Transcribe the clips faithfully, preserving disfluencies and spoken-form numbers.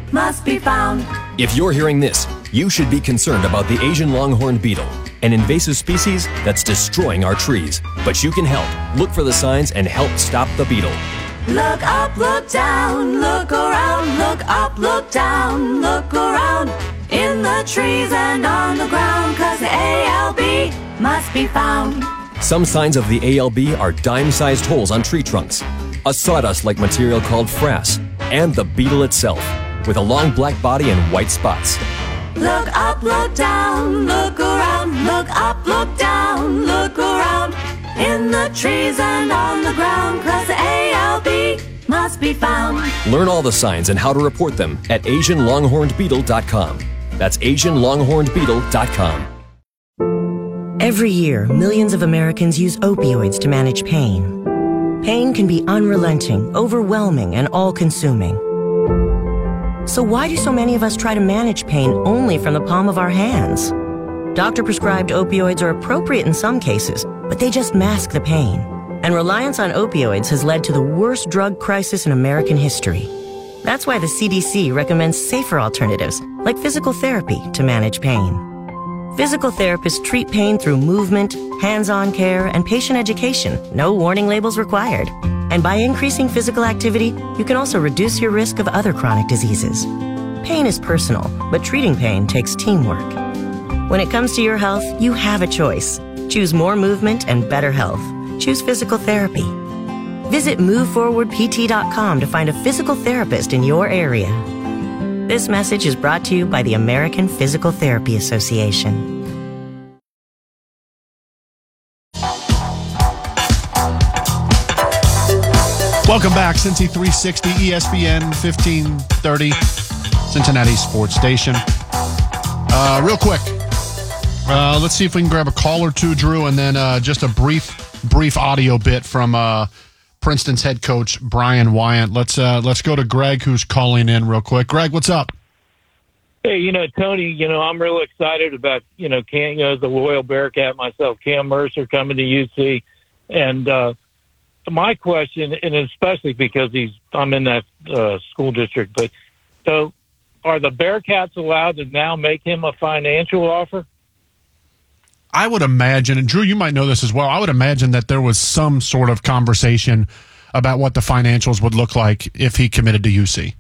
must be found. If you're hearing this, you should be concerned about the Asian longhorn beetle, an invasive species that's destroying our trees. But you can help. Look for the signs and help stop the beetle. Look up, look down, look around, look up, look down, look around, in the trees and on the ground, 'cause the A L B must be found. Some signs of the A L B are dime-sized holes on tree trunks, a sawdust-like material called frass, and the beetle itself, with a long black body and white spots. Look up, look down, look around, look up, look down, look around, in the trees and on the ground, 'cause the A L B must be found. Learn all the signs and how to report them at Asian longhorned beetle dot com. That's Asian longhorned beetle dot com. Every year, millions of Americans use opioids to manage pain. Pain can be unrelenting, overwhelming, and all-consuming. So why do so many of us try to manage pain only from the palm of our hands? Doctor-prescribed opioids are appropriate in some cases, but they just mask the pain. And reliance on opioids has led to the worst drug crisis in American history. That's why the C D C recommends safer alternatives, like physical therapy, to manage pain. Physical therapists treat pain through movement, hands-on care, and patient education. No warning labels required. And by increasing physical activity, you can also reduce your risk of other chronic diseases. Pain is personal, but treating pain takes teamwork. When it comes to your health, you have a choice. Choose more movement and better health. Choose physical therapy. Visit move forward P T dot com to find a physical therapist in your area. This message is brought to you by the American Physical Therapy Association. Welcome back, Cincy three sixty, E S P N fifteen thirty, Cincinnati Sports Station. Uh, real quick, uh, let's see if we can grab a call or two, Drew, and then uh, just a brief, brief audio bit from uh, Princeton's head coach Brian Wyant. Let's uh, let's go to Greg, who's calling in real quick. Greg, what's up? Hey, you know, Tony, you know, I'm real excited about, you know, Cam, you know, as a loyal Bearcat myself, Cam Mercer coming to U C. And uh, my question, and especially because he's, I'm in that uh, school district, but so are the Bearcats allowed to now make him a financial offer? I would imagine, and Drew, you might know this as well, I would imagine that there was some sort of conversation about what the financials would look like if he committed to U C.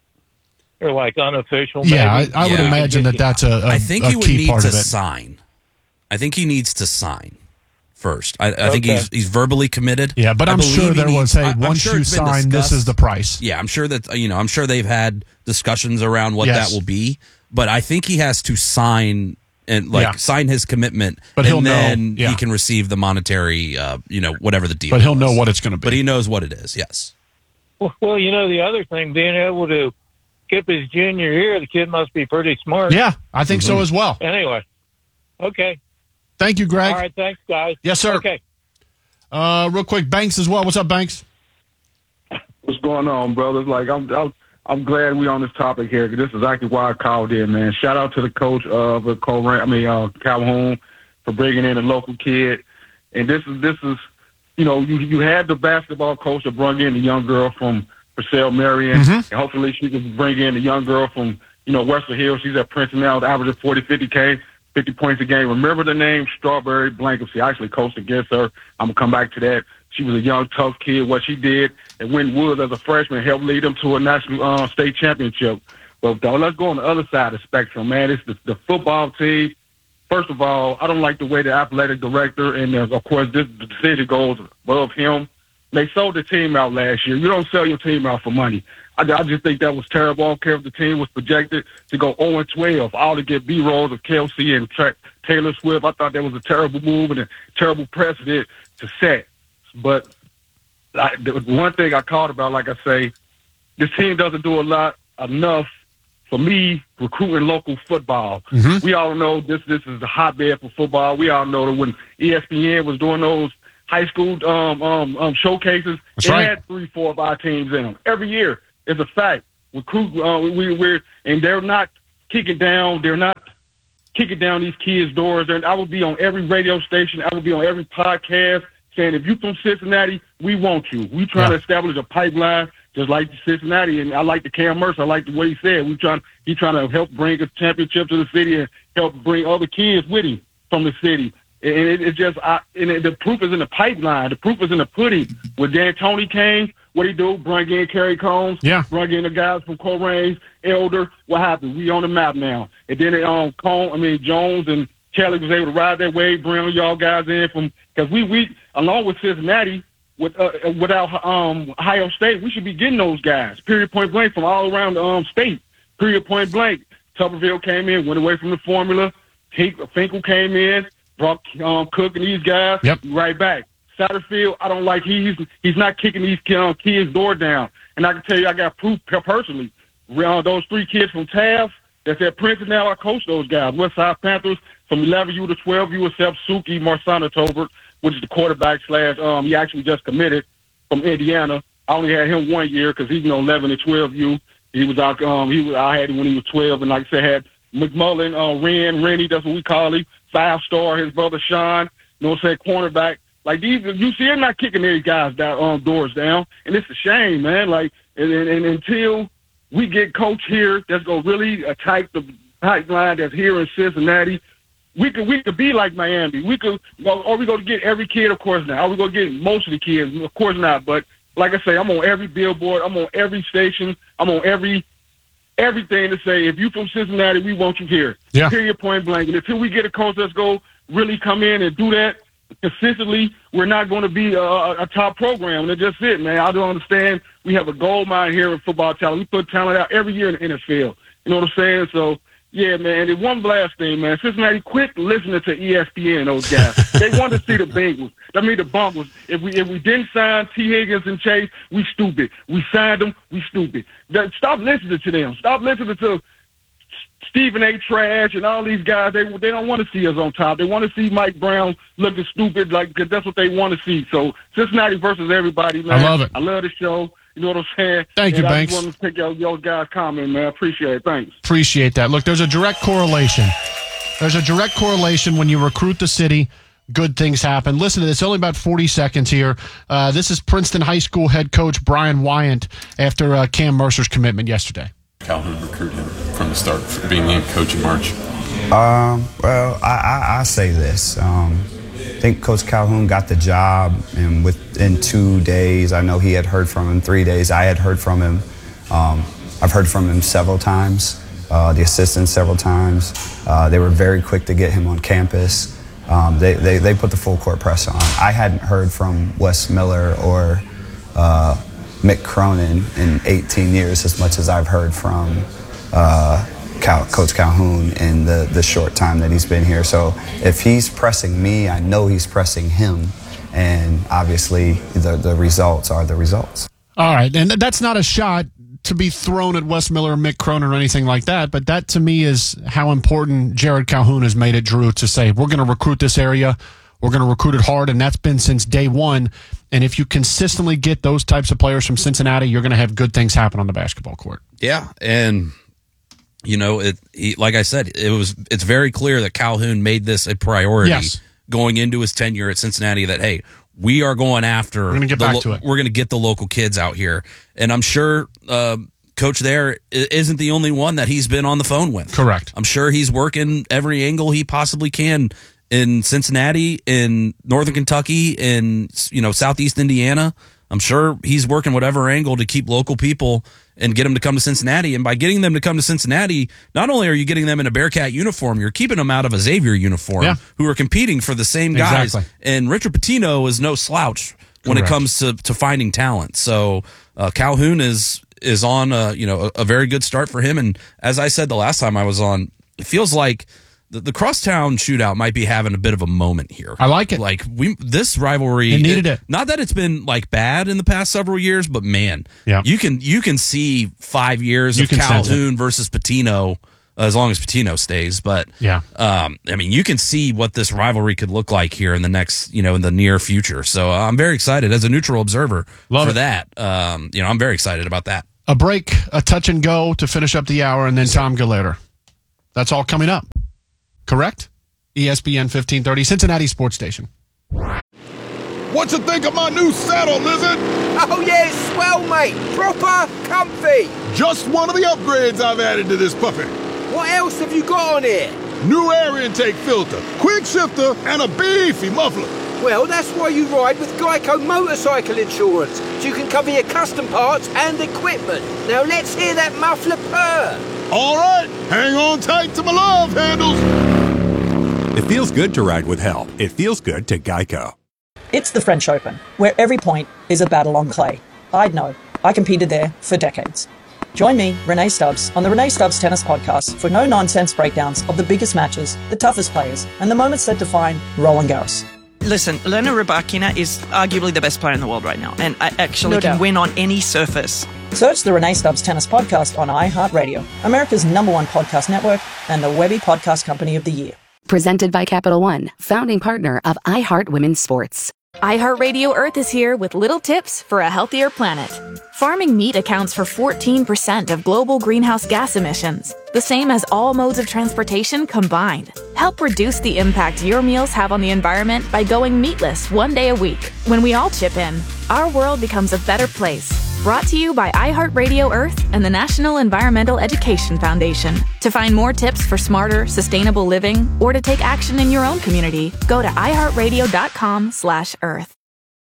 Or like unofficial? Yeah, maybe? I, I would Yeah. imagine that that's a, a, I think a he would key need part to of it. sign. I think he needs to sign first. I, I Okay. think he's he's verbally committed. Yeah, but I I'm believe sure he there needs- was, hey, I- I'm once sure you it's been sign, this discussed. is the price. Yeah, I'm sure that, you know, I'm sure they've had discussions around what Yes. that will be, but I think he has to sign and like Yeah. sign his commitment, But and he'll know, then yeah. he can receive the monetary, uh, you know, whatever the deal. But he'll know was. what it's going to be. But he knows what it is. Yes. Well, well, you know, the other thing, being able to skip his junior year, the kid must be pretty smart. Yeah, I think so as well. Anyway, okay. Thank you, Greg. All right, thanks, guys. Yes, sir. Okay. Uh, real quick, Banks as well. What's up, Banks? What's going on, brothers? Like, I'm, I'm, I'm glad we on this topic here because this is exactly why I called in, man. Shout out to the coach of uh, Coran, I mean uh, Calhoun, for bringing in a local kid. And this is, this is, you know, you you had the basketball coach that brought in the young girl from Purcell Marion, Mm-hmm. and hopefully she can bring in the young girl from, you know, Western Hills. She's at Princeton now, averaging forty, fifty K, fifty points a game. Remember the name Strawberry Blankenship. I actually coached against her. I'm going to come back to that. She was a young, tough kid. What she did at Wynwood as a freshman helped lead them to a national uh, state championship. But though, let's go on the other side of the spectrum, man. It's the, the football team. First of all, I don't like the way the athletic director, and uh, of course this decision goes above him. They sold the team out last year. You don't sell your team out for money. I, I just think that was terrible. I don't care if the team was projected to go oh and twelve, all to get B-rolls of Kelsey and Tra- Taylor Swift. I thought that was a terrible move and a terrible precedent to set. But I, the one thing I called about, like I say, this team doesn't do a lot enough for me recruiting local football. Mm-hmm. We all know this this is the hotbed for football. We all know that when E S P N was doing those high school um, um, um, showcases, That's it right. had three, four, five teams in them every year. It's a fact. Recruit, uh, we, we're and they're not kicking down. They're not kicking down these kids' doors. And I would be on every radio station. I would be on every podcast saying, if you're from Cincinnati, we want you. We trying Yeah. to establish a pipeline just like Cincinnati. And I like the Cam Mercer. I like the way he said. We trying, he trying to help bring a championship to the city and help bring other kids with him from the city. And it, it just, I, and it, the proof is in the pipeline. The proof is in the pudding. When D'Antoni came, what he do? Bring in Kerry Combs. Yeah. Bring in the guys from Corains, Elder. What happened? We on the map now. And then um, Cone, I mean Jones and Kelly was able to ride that wave, bring y'all guys in from because we we along with Cincinnati, with uh, without um, Ohio State, we should be getting those guys. Period, point blank, from all around the um, state. Period, point blank. Tuberville came in, went away from the formula. Finkel came in, brought um, Cook and these guys yep. right back. Satterfield, I don't like he, he's he's not kicking these um, kids' door down. And I can tell you, I got proof personally. Uh, those three kids from Taft that's at Princeton now, I coach those guys. Westside Panthers from eleven U to twelve U, except Suki Marsana Tobert, which is the quarterback slash. Um, he actually just committed from Indiana. I only had him one year because he's you know eleven and twelve U. He was out. Um, he was. I had him when he was twelve, and like I said, had McMullen, uh, Ren, Rennie. That's what we call him. Five star. His brother Sean. You know what I'm saying? Cornerback. Like these, you see, they're not kicking these guys down, um, doors down, and it's a shame, man. Like, and, and, and until we get coach here that's gonna really attack the pipeline that's here in Cincinnati, we could we could be like Miami. We could, well, are we gonna get every kid? Of course not. Are we gonna get most of the kids? Of course not. But like I say, I'm on every billboard. I'm on every station. I'm on every everything to say, if you from Cincinnati, we want you here. Yeah. Period, point blank. And until we get a coach that's gonna really come in and do that consistently, we're not going to be a, a top program. And that's just it, man. I don't understand. We have a gold mine here in football talent. We put talent out every year in the N F L. You know what I'm saying? So, yeah, man. And one last thing, man. Cincinnati, quit listening to E S P N, those guys. They want to see the Bengals. I mean, the Bengals. If we if we didn't sign T. Higgins and Chase, we stupid. We signed them, we stupid. Stop listening to them. Stop listening to Stephen A. Trash and all these guys. They they don't want to see us on top. They want to see Mike Brown looking stupid, like, because that's what they want to see. So Cincinnati versus everybody, man. I love it. I love the show. You know what I'm saying? Thank and you, I Banks. I just want to take your, your guys' comment, man. I appreciate it. Thanks. Appreciate that. Look, there's a direct correlation. There's a direct correlation when you recruit the city. Good things happen. Listen to this. Only about forty seconds here. Uh, this is Princeton High School head coach Brian Wyant after uh, Cam Mercer's commitment yesterday. Calhoun recruited him from the start for being named coach in March? Um, well, I, I, I say this. Um, I think Coach Calhoun got the job, and within two days, I know he had heard from him. Three days, I had heard from him. Um, I've heard from him several times, uh, the assistant several times. Uh, they were very quick to get him on campus. Um, they, they, they put the full court press on. I hadn't heard from Wes Miller or uh, Mick Cronin in eighteen years as much as I've heard from uh, Cal, Coach Calhoun in the, the short time that he's been here. So if he's pressing me, I know he's pressing him. And obviously the, the results are the results. All right, and that's not a shot to be thrown at Wes Miller or Mick Cronin or anything like that, but that to me is how important Jared Calhoun has made it, Drew, to say we're going to recruit this area, we're going to recruit it hard, and that's been since day one. And if you consistently get those types of players from Cincinnati, you're going to have good things happen on the basketball court. Yeah, and you know, it he, like I said, it was it's very clear that Calhoun made this a priority yes. going into his tenure at Cincinnati. That hey, we are going after. We're going to get the, back to it. We're going to get the local kids out here, and I'm sure uh, Coach there isn't the only one that he's been on the phone with. Correct. I'm sure he's working every angle he possibly can in Cincinnati, in Northern Kentucky, in you know Southeast Indiana. I'm sure he's working whatever angle to keep local people and get them to come to Cincinnati. And by getting them to come to Cincinnati, not only are you getting them in a Bearcat uniform, you're keeping them out of a Xavier uniform, yeah. who are competing for the same guys. Exactly. And Richard Pitino is no slouch when Correct. it comes to, to finding talent. So uh, Calhoun is is on a, you know a, a very good start for him. And as I said the last time I was on, it feels like the, the crosstown shootout might be having a bit of a moment here. I like it. Like we, this rivalry, it needed it, it. Not that it's been like bad in the past several years, but man, yeah. you can you can see five years You of can sense Calhoun versus Pitino, uh, as long as Pitino stays. But yeah, um, I mean, you can see what this rivalry could look like here in the next, you know, in the near future. So uh, I'm very excited as a neutral observer Love for it. that. Um, you know, I'm very excited about that. A break, a touch and go to finish up the hour, and then Tom Gallagher. That's all coming up. Correct? E S P N fifteen thirty, Cincinnati Sports Station. what you think of my new saddle, Lizard? Oh, yeah, it's swell, mate. Proper comfy. Just one of the upgrades I've added to this puppy. What else have you got on here? New air intake filter, quick shifter, and a beefy muffler. Well, that's why you ride with Geico Motorcycle Insurance, so you can cover your custom parts and equipment. Now let's hear that muffler purr. All right, hang on tight to my love handles. It feels good to ride with help. It feels good to Geico. It's the French Open, where every point is a battle on clay. I'd know. I competed there for decades. Join me, Renee Stubbs, on the Renee Stubbs Tennis Podcast for no-nonsense breakdowns of the biggest matches, the toughest players, and the moments that define Roland Garros. Listen, Elena Rybakina is arguably the best player in the world right now, and I actually No can doubt. win on any surface. Search the Renee Stubbs Tennis Podcast on iHeartRadio, America's number one podcast network, and the Webby Podcast Company of the Year. Presented by Capital One, founding partner of iHeart Women's Sports. iHeartRadio Earth is here with little tips for a healthier planet. Farming meat accounts for fourteen percent of global greenhouse gas emissions, the same as all modes of transportation combined. Help reduce the impact your meals have on the environment by going meatless one day a week. When we all chip in, our world becomes a better place. Brought to you by iHeartRadio Earth and the National Environmental Education Foundation. To find more tips for smarter, sustainable living, or to take action in your own community, go to iHeartRadio.com slash Earth.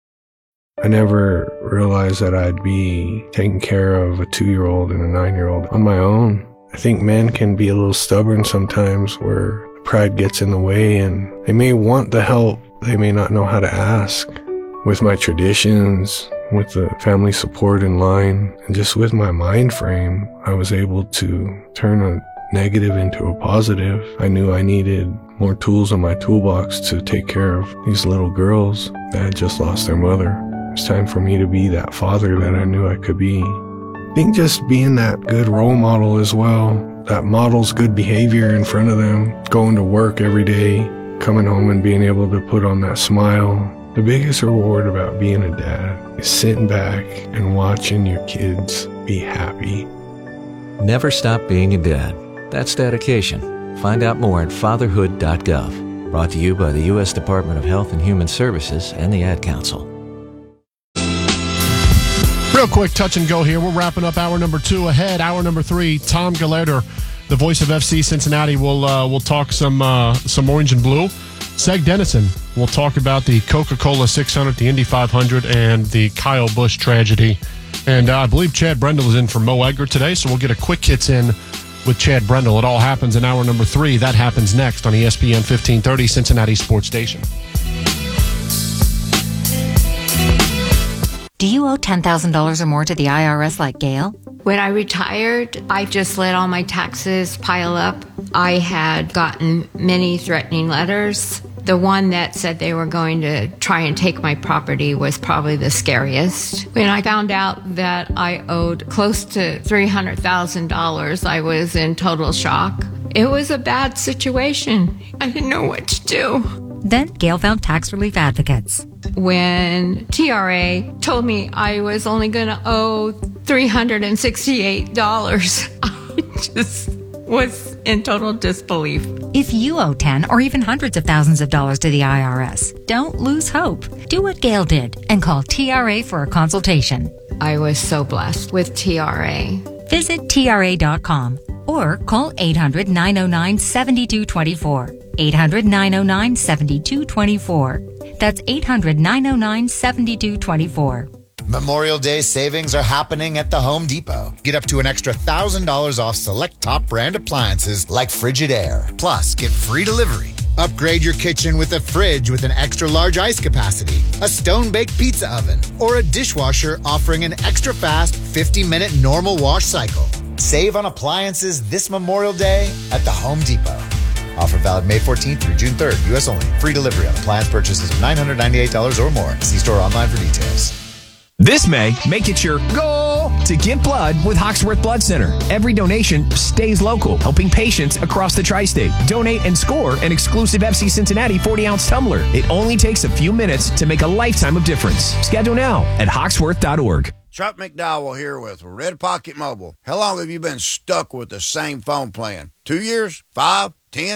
I never realized that I'd be taking care of a two-year-old and a nine-year-old on my own. I think men can be a little stubborn sometimes where pride gets in the way and they may want the help, they may not know how to ask. With my traditions, with the family support in line, and just with my mind frame, I was able to turn a negative into a positive. I knew I needed more tools in my toolbox to take care of these little girls that had just lost their mother. It's time for me to be that father that I knew I could be. I think just being that good role model as well, that models good behavior in front of them, going to work every day, coming home and being able to put on that smile. The biggest reward about being a dad is sitting back and watching your kids be happy. Never stop being a dad. That's dedication. Find out more at fatherhood dot gov. Brought to you by the U S Department of Health and Human Services and the Ad Council. Real quick touch and go here. We're wrapping up hour number two ahead. Hour number three, Tom Galerter, the voice of F C Cincinnati, will uh, will talk some uh, some orange and blue. Seg Dennison will talk about the Coca-Cola six hundred, the Indy five hundred, and the Kyle Busch tragedy. And uh, I believe Chad Brendel is in for Mo Edgar today, so we'll get a quick hits in with Chad Brendel. It all happens in hour number three. That happens next on E S P N fifteen thirty, Cincinnati Sports Station. Do you owe ten thousand dollars or more to the I R S like Gail? When I retired, I just let all my taxes pile up. I had gotten many threatening letters. The one that said they were going to try and take my property was probably the scariest. When I found out that I owed close to three hundred thousand dollars, I was in total shock. It was a bad situation. I didn't know what to do. Then Gail found tax relief advocates. When T R A told me I was only going to owe three hundred sixty-eight dollars, I just was in total disbelief. If you owe ten or even hundreds of thousands of dollars to the I R S, don't lose hope. Do what Gail did and call T R A for a consultation. I was so blessed with T R A. Visit T R A dot com or call eight hundred, nine oh nine, seven two two four. eight hundred, nine oh nine, seven two two four. That's eight hundred, nine oh nine, seven two two four. Memorial Day savings are happening at the Home Depot. Get up to an extra one thousand dollars off select top brand appliances like Frigidaire. Plus, get free delivery. Upgrade your kitchen with a fridge with an extra large ice capacity, a stone-baked pizza oven, or a dishwasher offering an extra fast fifty minute normal wash cycle. Save on appliances this Memorial Day at the Home Depot. Offer valid May fourteenth through June third. U S only. Free delivery on appliance purchases of nine hundred ninety-eight dollars or more. See store online for details. This May, make it your goal to give blood with Hawksworth Blood Center. Every donation stays local, helping patients across the tri-state. Donate and score an exclusive F C Cincinnati forty ounce tumbler. It only takes a few minutes to make a lifetime of difference. Schedule now at hawksworth dot org. Chuck McDowell here with Red Pocket Mobile. How long have you been stuck with the same phone plan? Two years? Five? Ten?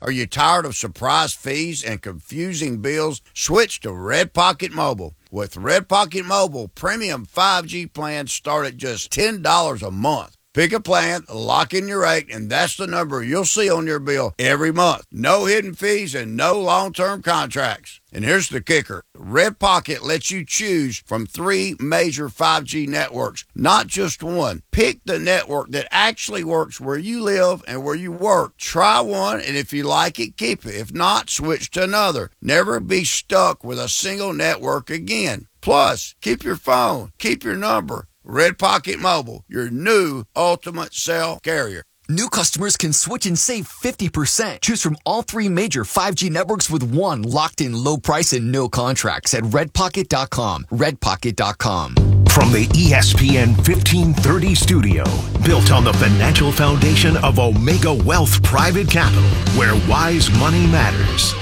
Are you tired of surprise fees and confusing bills? Switch to Red Pocket Mobile. With Red Pocket Mobile, premium five G plans start at just ten dollars a month. Pick a plan, lock in your rate, and that's the number you'll see on your bill every month. No hidden fees and no long-term contracts. And here's the kicker. Red Pocket lets you choose from three major five G networks, not just one. Pick the network that actually works where you live and where you work. Try one, and if you like it, keep it. If not, switch to another. Never be stuck with a single network again. Plus, keep your phone, keep your number. Red Pocket Mobile, your new ultimate cell carrier. New customers can switch and save fifty percent. Choose from all three major five G networks with one locked-in low price and no contracts at red pocket dot com. red pocket dot com. From the E S P N fifteen thirty studio, built on the financial foundation of Omega Wealth Private Capital, where wise money matters.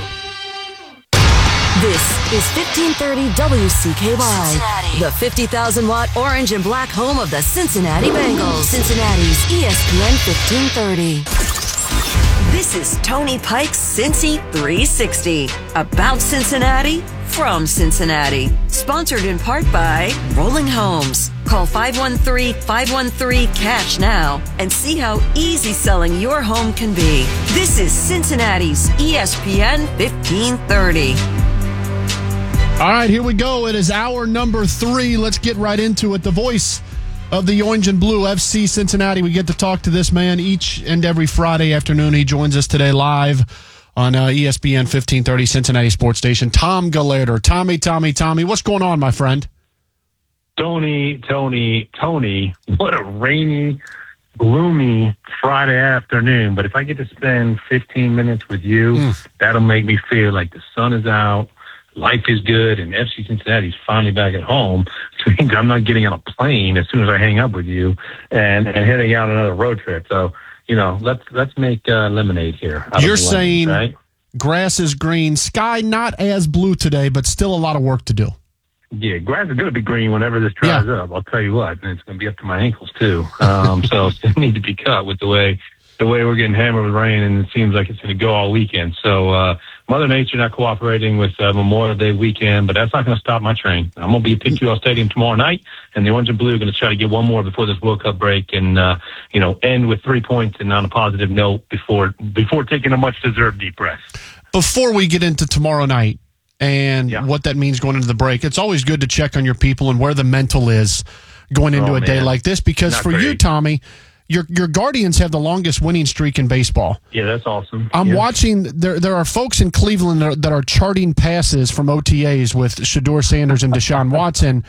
This is fifteen thirty W C K Y, Cincinnati. The fifty thousand watt orange and black home of the Cincinnati Bengals. Cincinnati's E S P N fifteen thirty. This is Tony Pike's Cincy three sixty. About Cincinnati, from Cincinnati. Sponsored in part by Rolling Homes. Call five one three, five one three, CASH now and see how easy selling your home can be. This is Cincinnati's E S P N fifteen thirty. All right, here we go. It is hour number three. Let's get right into it. The voice of the Orange and Blue, F C Cincinnati. We get to talk to this man each and every Friday afternoon. He joins us today live on uh, E S P N fifteen thirty Cincinnati Sports Station. Tom Galerder. Tommy, Tommy, Tommy. What's going on, my friend? Tony, Tony, Tony. What a rainy, gloomy Friday afternoon. But if I get to spend fifteen minutes with you, mm. that'll make me feel like the sun is out. Life is good, and F C Cincinnati's finally back at home. So it means I'm not getting on a plane as soon as I hang up with you and, and heading out on another road trip. So, you know, let's let's make uh, lemonade here. You're saying lemons, right? Grass is green, sky not as blue today, but still a lot of work to do. Yeah, grass is going to be green whenever this dries yeah. up. I'll tell you what, and it's going to be up to my ankles too. Um, so it need to be cut with the way the way we're getting hammered with rain, and it seems like it's going to go all weekend. So. uh Mother Nature not cooperating with uh, Memorial Day weekend, but that's not going to stop my train. I'm going to be at Pick You All Stadium tomorrow night, and the Orange and Blue are going to try to get one more before this World Cup break and, uh, you know, end with three points and on a positive note before before taking a much-deserved deep breath. Before we get into tomorrow night and yeah. what that means going into the break, it's always good to check on your people and where the mental is going into oh, a man. day like this, because not for great. you, Tommy, Your your Guardians have the longest winning streak in baseball. Yeah, that's awesome. I'm yeah. watching. There there are folks in Cleveland that are, that are charting passes from O T As with Shedeur Sanders and Deshaun Watson.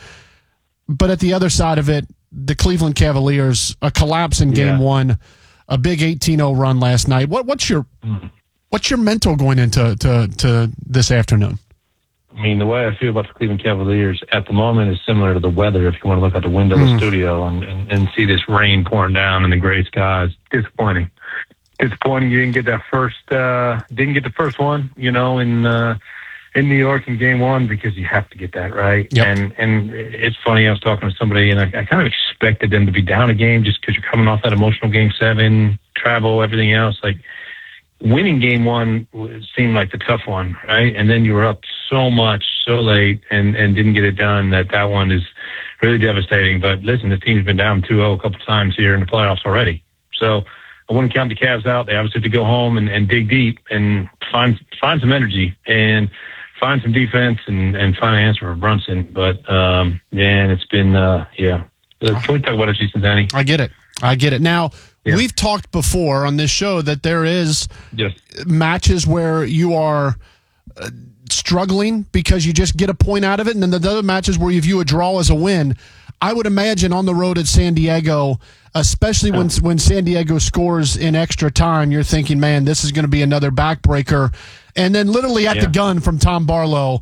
But at the other side of it, the Cleveland Cavaliers, a collapse in game yeah. one, a big eighteen oh run last night. What what's your mm. what's your mental going into to, to this afternoon? I mean, the way I feel about the Cleveland Cavaliers at the moment is similar to the weather. If you want to look out the window of the mm. studio and, and, and see this rain pouring down in the gray skies, disappointing. Disappointing. You didn't get that first, uh, didn't get the first one, you know, in uh, in New York in game one, because you have to get that right. Yep. And and it's funny. I was talking to somebody, and I, I kind of expected them to be down a game just because you're coming off that emotional game seven, travel, everything else. Like, winning game one seemed like the tough one, right? And then you were up so much, so late, and, and didn't get it done. That that one is really devastating. But listen, the team's been down two oh a couple times here in the playoffs already. So I wouldn't count the Cavs out. They obviously have to go home and, and dig deep and find find some energy and find some defense and, and find an answer for Brunson. But, um, man, it's been, uh, yeah. Can we talk about F C Cincinnati? I get it. I get it. Now, yeah. we've talked before on this show that there is yes. matches where you are uh, struggling because you just get a point out of it, and then the other matches where you view a draw as a win. I would imagine on the road at San Diego, especially when when San Diego scores in extra time, you're thinking, man, this is going to be another backbreaker. And then literally at yeah. the gun from Tom Barlow,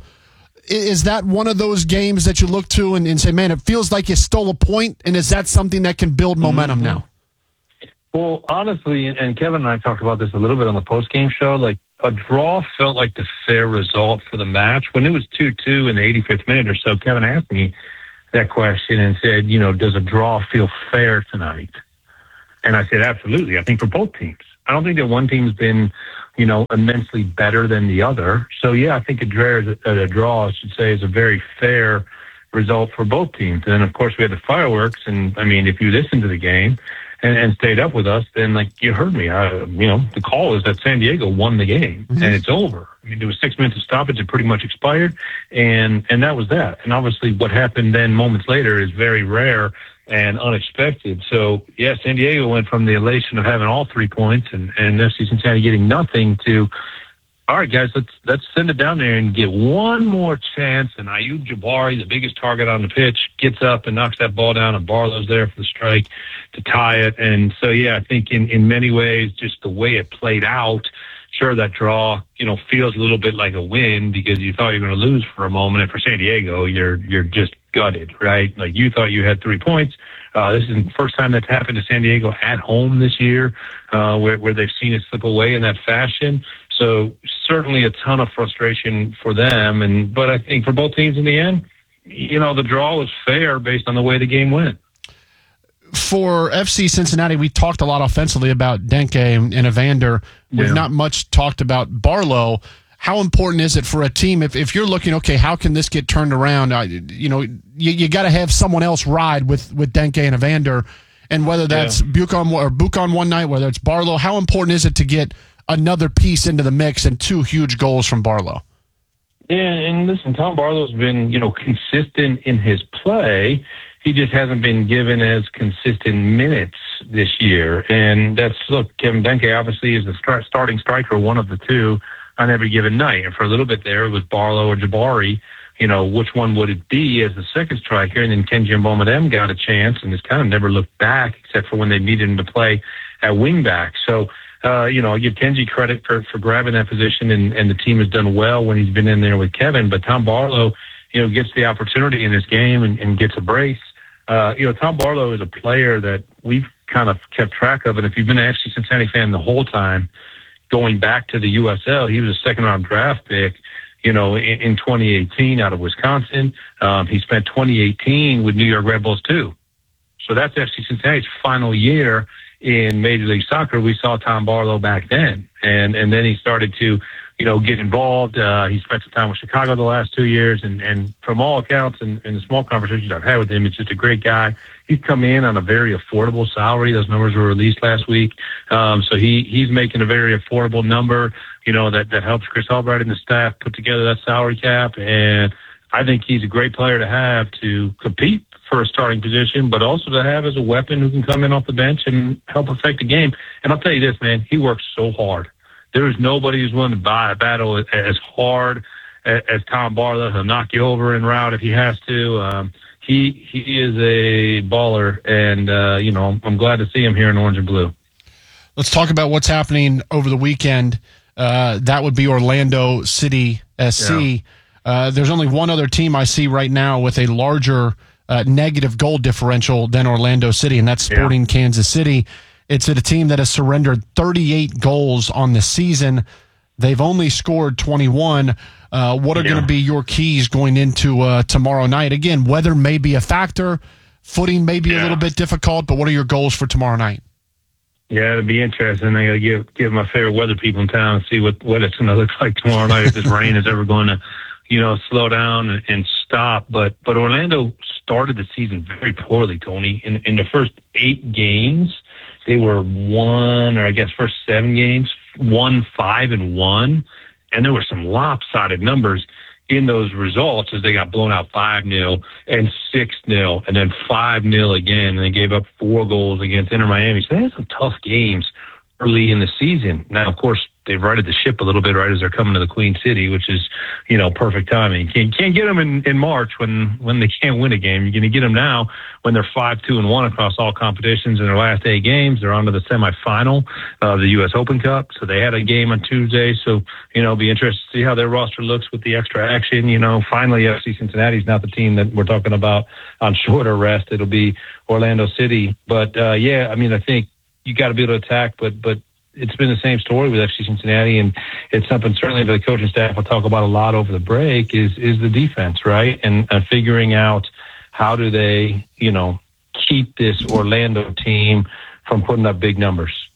is that one of those games that you look to and, and say, man, it feels like you stole a point, and is that something that can build momentum mm-hmm. now? Well, honestly, and Kevin and I talked about this a little bit on the post-game show, like a draw felt like the fair result for the match. When it was two two in the eighty-fifth minute or so, Kevin asked me that question and said, you know, does a draw feel fair tonight? And I said, absolutely. I think for both teams. I don't think that one team's been, you know, immensely better than the other. So, yeah, I think a draw, a draw, I should say, is a very fair result for both teams. And, of course, we had the fireworks. And, I mean, if you listened to the game and, and stayed up with us, then, like, you heard me. I, you know, the call is that San Diego won the game, mm-hmm. and it's over. I mean, there was six minutes of stoppage. It pretty much expired, and, and that was that. And, obviously, what happened then moments later is very rare and unexpected. So, yeah, San Diego went from the elation of having all three points and, and F C Cincinnati getting nothing to, all right, guys, let's let's send it down there and get one more chance. And Ayub Jabari, the biggest target on the pitch, gets up and knocks that ball down, and Barlow's there for the strike to tie it. And so, yeah, I think in, in many ways, just the way it played out, sure, that draw, you know, feels a little bit like a win because you thought you were going to lose for a moment. And for San Diego, you're you're just gutted, right? Like you thought you had three points. Uh, this is the first time that's happened to San Diego at home this year, uh, where, where they've seen it slip away in that fashion. So certainly a ton of frustration for them. And but I think for both teams in the end, you know, the draw was fair based on the way the game went. For F C Cincinnati, we talked a lot offensively about Denke and, and Evander. We've Yeah. not much talked about Barlow. How important is it for a team if, if you're looking, okay, how can this get turned around? Uh, you know, you, you got to have someone else ride with, with Denke and Evander, and whether that's yeah. Buchan or Buchan one night, whether it's Barlow, how important is it to get another piece into the mix and two huge goals from Barlow? Yeah, and listen, Tom Barlow's been, you know, consistent in his play. He just hasn't been given as consistent minutes this year. And that's, look, Kevin Denke obviously is the start, starting striker, one of the two on every given night. And for a little bit there, it was Barlow or Jabari. You know, which one would it be as the second striker? And then Kenji Mbomodem got a chance and has kind of never looked back except for when they needed him to play at wingback. So, uh, you know, I give Kenji credit for, for grabbing that position, and, and the team has done well when he's been in there with Kevin. But Tom Barlow, you know, gets the opportunity in this game and, and gets a brace. Uh, you know, Tom Barlow is a player that we've kind of kept track of. And if you've been an F C Cincinnati fan the whole time, going back to the U S L, he was a second-round draft pick, you know, in, in twenty eighteen out of Wisconsin. Um, he spent twenty eighteen with New York Red Bulls, too. So that's F C Cincinnati's final year in Major League Soccer. We saw Tom Barlow back then. And, and then he started to, you know, get involved. Uh, he spent some time with Chicago the last two years. And, and from all accounts and, and the small conversations I've had with him, it's just a great guy. He's come in on a very affordable salary. Those numbers were released last week. Um, so he, he's making a very affordable number, you know, that, that helps Chris Albright and the staff put together that salary cap. And I think he's a great player to have to compete for a starting position, but also to have as a weapon who can come in off the bench and help affect the game. And I'll tell you this, man, he works so hard. There is nobody who's willing to buy a battle as hard as, as Tom Barlow. He'll knock you over en route if he has to. Um, he he is a baller, and, uh, you know, I'm glad to see him here in orange and blue. Let's talk about what's happening over the weekend. Uh, that would be Orlando City S C. Yeah. Uh, there's only one other team I see right now with a larger uh, negative goal differential than Orlando City, and that's Sporting yeah. Kansas City. It's a team that has surrendered thirty-eight goals on the season. They've only scored twenty-one. Uh, what are yeah. going to be your keys going into uh, tomorrow night? Again, weather may be a factor. Footing may be yeah. a little bit difficult, but what are your goals for tomorrow night? Yeah, it'll be interesting. I got to give give my favorite weather people in town and see what, what it's going to look like tomorrow night if this rain is ever going to, you know, slow down and, and stop. But but Orlando started the season very poorly, Tony. In in the first eight games, they were one, or I guess first seven games, one, five, and one. And there were some lopsided numbers in those results as they got blown out five nil and six nil and then five nil again. And they gave up four goals against Inter Miami. So they had some tough games early in the season. Now, of course, they've righted the ship a little bit right as they're coming to the Queen City, which is, you know, perfect timing. You can't, can't get them in, in March when, when they can't win a game. You're going to get them now when they're five two and one across all competitions in their last eight games. They're on to the semifinal of the U S Open Cup. So they had a game on Tuesday. So, you know, it'll be interesting to see how their roster looks with the extra action. You know, finally, F C Cincinnati's not the team that we're talking about on shorter rest. It'll be Orlando City. But, uh, yeah, I mean, I think you got to be able to attack, but, but, it's been the same story with F C Cincinnati, and it's something certainly the coaching staff will talk about a lot over the break is is the defense, right? And uh, figuring out how do they, you know, keep this Orlando team from putting up big numbers.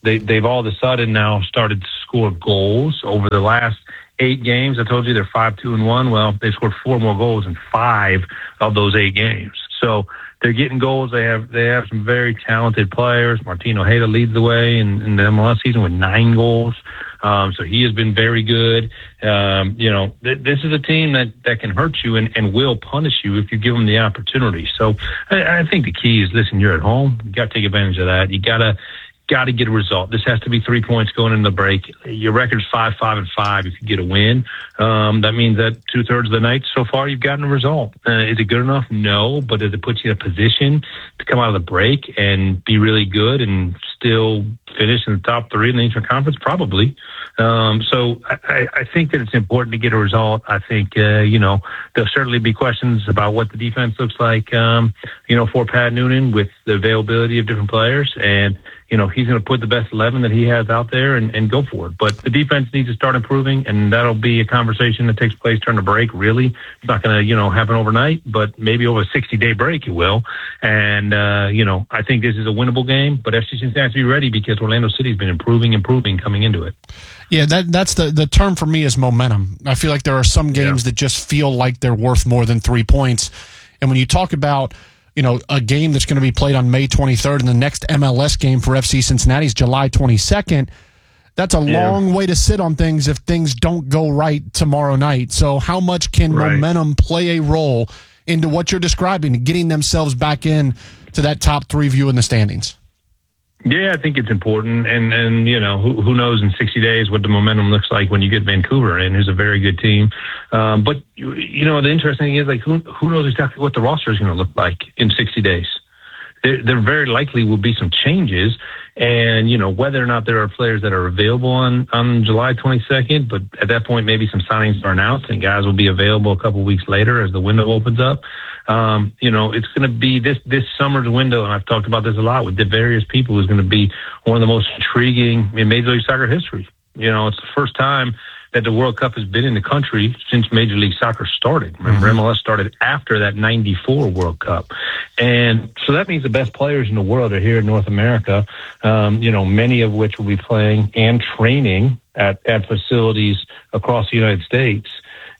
they, they've all of a sudden now started to score goals over the last eight games. I told you they're five, two, and one. Well, they scored four more goals in five of those eight games. So they're getting goals. They have they have some very talented players. Martin Ojeda leads the way in, in the M L S season with nine goals. Um, so he has been very good. Um, you know, th- this is a team that, that can hurt you and, and will punish you if you give them the opportunity. So I, I think the key is, listen, you're at home. You got to take advantage of that. You got to got to get a result. This has to be three points going into the break. Your record's five, five, and five. If you get a win, um, that means that two thirds of the night so far you've gotten a result. Uh, is it good enough? No, but does it put you in a position to come out of the break and be really good and still finish in the top three in the Eastern Conference? Probably. Um, so I, I think that it's important to get a result. I think, uh, you know, there'll certainly be questions about what the defense looks like, um, you know, for Pat Noonan with the availability of different players. And, you know, he's going to put the best eleven that he has out there and, and go for it. But the defense needs to start improving, and that'll be a conversation that takes place during the break, really. It's not going to, you know, happen overnight, but maybe over a sixty-day break it will. And, uh, you know, I think this is a winnable game, but F C Cincinnati has to be ready because Orlando City's been improving, improving coming into it. Yeah, that that's the, the term for me is momentum. I feel like there are some games yeah. that just feel like they're worth more than three points. And when you talk about, you know, a game that's going to be played on May twenty-third and the next M L S game for F C Cincinnati is July twenty-second, that's a yeah. long way to sit on things if things don't go right tomorrow night. So how much can right. momentum play a role into what you're describing, getting themselves back in to that top three view in the standings? Yeah, I think it's important, and and you know who, who knows in sixty days what the momentum looks like when you get Vancouver in, who's a very good team. Um, but you, you know the interesting thing is like who who knows exactly what the roster is going to look like in sixty days. There, there very likely will be some changes, and you know whether or not there are players that are available on on July twenty-second. But at that point, maybe some signings are announced, and guys will be available a couple of weeks later as the window opens up. Um, you know, it's going to be this, this summer's window, and I've talked about this a lot with the various people, is going to be one of the most intriguing in Major League Soccer history. You know, it's the first time that the World Cup has been in the country since Major League Soccer started. Remember, mm-hmm. M L S started after that ninety-four World Cup. And so that means the best players in the world are here in North America, um, you know, many of which will be playing and training at, at facilities across the United States.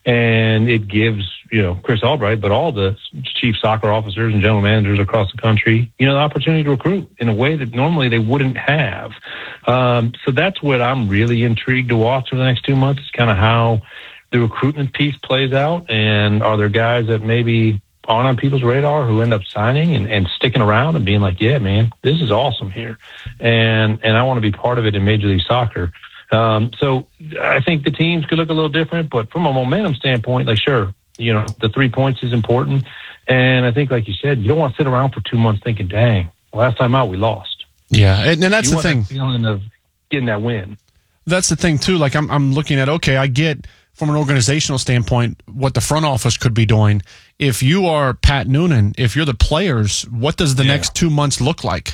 And it gives, you know, Chris Albright, but all the chief soccer officers and general managers across the country, you know, the opportunity to recruit in a way that normally they wouldn't have. Um, so that's what I'm really intrigued to watch for the next two months is kind of how the recruitment piece plays out. And are there guys that maybe aren't on people's radar who end up signing and, and sticking around and being like, yeah, man, this is awesome here. And, and I want to be part of it in Major League Soccer. Um, so I think the teams could look a little different, but from a momentum standpoint, like, sure, you know, the three points is important. And I think, like you said, you don't want to sit around for two months thinking, dang, last time out we lost. Yeah. And, and that's you the thing. That feeling of getting that win. That's the thing too. Like I'm, I'm looking at, okay, I get from an organizational standpoint what the front office could be doing. If you are Pat Noonan, if you're the players, what does the yeah. next two months look like?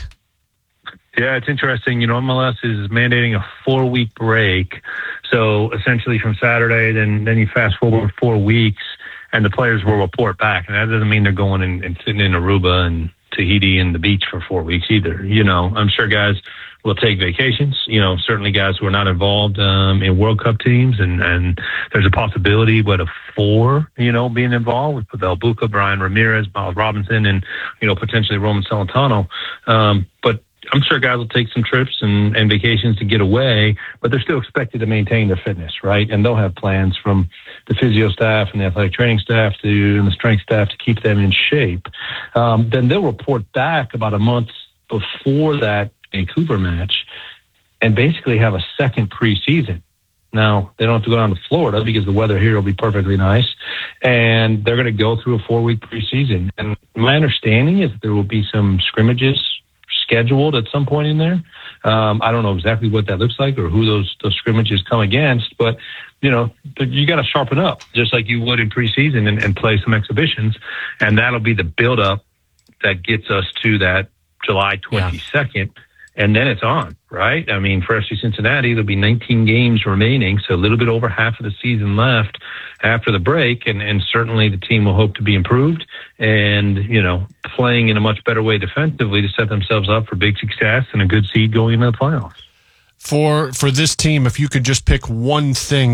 Yeah, it's interesting. You know, M L S is mandating a four-week break. So essentially from Saturday, then then you fast forward four weeks, and the players will report back. And that doesn't mean they're going and, and sitting in Aruba and Tahiti and the beach for four weeks either. You know, I'm sure guys will take vacations. You know, certainly guys who are not involved um, in World Cup teams, and, and there's a possibility, what, of four, you know, being involved with Pavel Buca, Brian Ramirez, Miles Robinson, and, you know, potentially Roman Celentano. Um, but I'm sure guys will take some trips and, and vacations to get away, but they're still expected to maintain their fitness, right? And they'll have plans from the physio staff and the athletic training staff to and the strength staff to keep them in shape. Um, then they'll report back about a month before that Vancouver match and basically have a second preseason. Now, they don't have to go down to Florida because the weather here will be perfectly nice, and they're going to go through a four-week preseason. And my understanding is that there will be some scrimmages scheduled at some point in there. Um, I don't know exactly what that looks like or who those, those scrimmages come against, but, you know, you got to sharpen up just like you would in preseason and, and play some exhibitions. And that'll be the buildup that gets us to that July twenty-second. Yeah. And then it's on, right? I mean, for F C Cincinnati, there'll be nineteen games remaining, so a little bit over half of the season left after the break, and, and certainly the team will hope to be improved and, you know, playing in a much better way defensively to set themselves up for big success and a good seed going into the playoffs. for for this team, if you could just pick one thing